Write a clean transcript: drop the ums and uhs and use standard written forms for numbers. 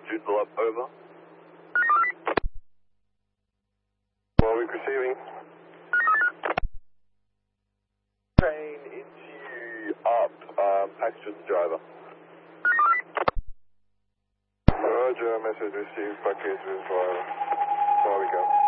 Joondalup, over. Warwick receiving. Train into up, passenger to driver. Roger, message received, package with Warwick out.